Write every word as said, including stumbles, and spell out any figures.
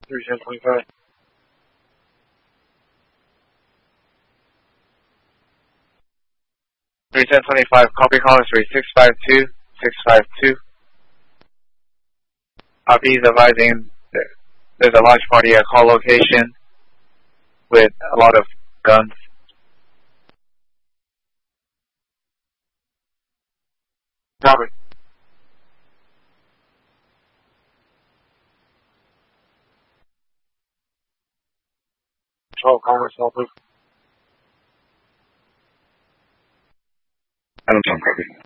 three ten twenty-five. three ten twenty-five, copy caller three six five two, six five two. I'll be advising there's a large party at call location with a lot of guns. Copy. twelve Commerce, help please. I don't sound copy.